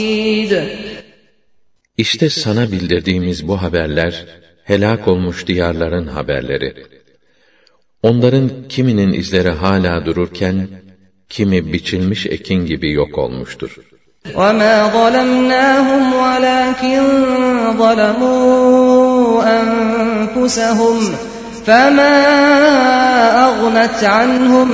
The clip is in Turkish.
İşte sana bildirdiğimiz bu haberler, helak olmuş diyarların haberleri. Onların kiminin izleri hala dururken, kimi biçilmiş ekin gibi yok olmuştur. وَمَا ظَلَمْنَاهُمْ وَلَكِنْ ظَلَمُوا أَنفُسَهُمْ فَمَا أَغْنَتْ عَنْهُمْ